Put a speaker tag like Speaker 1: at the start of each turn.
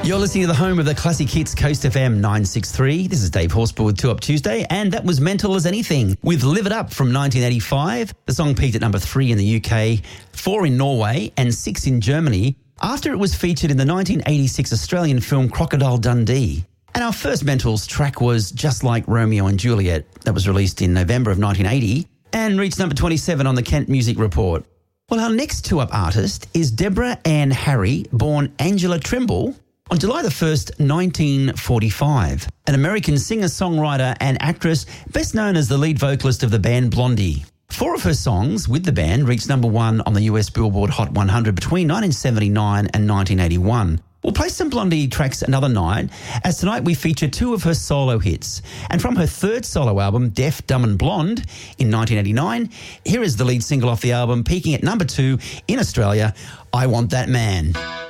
Speaker 1: You're listening to the home of the classic hits, Coast FM 963. This is Dave Horsburgh with 2 Up Tuesday, and that was Mental as Anything with Live It Up from 1985. The song peaked at number 3 in the UK, 4 in Norway and 6 in Germany after it was featured in the 1986 Australian film Crocodile Dundee. And our first Mentals track was Just Like Romeo and Juliet. That was released in November of 1980 and reached number 27 on the Kent Music Report. Well, our next 2 Up artist is Deborah Ann Harry, born Angela Trimble, on July the 1st, 1945, an American singer-songwriter and actress best known as the lead vocalist of the band Blondie. 4 of her songs with the band reached number 1 on the US Billboard Hot 100 between 1979 and 1981. We'll play some Blondie tracks another night, as tonight we feature 2 of her solo hits. And from her 3rd solo album, Deaf, Dumb and Blonde, in 1989, here is the lead single off the album, peaking at number 2 in Australia, I Want That Man.